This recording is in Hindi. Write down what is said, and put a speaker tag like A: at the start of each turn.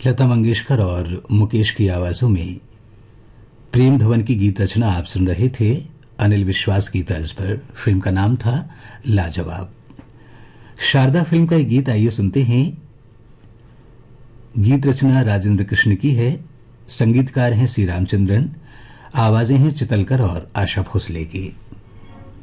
A: लता मंगेशकर और मुकेश की आवाजों में प्रेम धवन की गीत रचना आप सुन रहे थे अनिल विश्वास की तर्ज पर। फिल्म का नाम था लाजवाब। शारदा फिल्म का एक गीत आइए सुनते हैं। गीत रचना राजेंद्र कृष्ण की है, संगीतकार हैं सी रामचंद्रन, आवाजें हैं चितलकर और आशा भोसले की।